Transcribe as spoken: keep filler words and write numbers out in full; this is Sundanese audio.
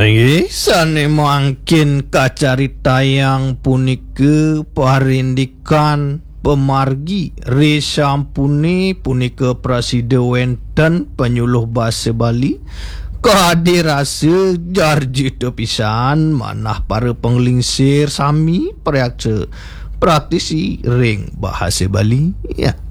Nggih, sane mangkin kacarita yang punika parindikan pemargi resampune punika Presiden wenten penyuluh bahasa Bali kadi rasa jarjito pisan manah para penglingsir sami peryaksa praktisi ring bahasa Bali ya.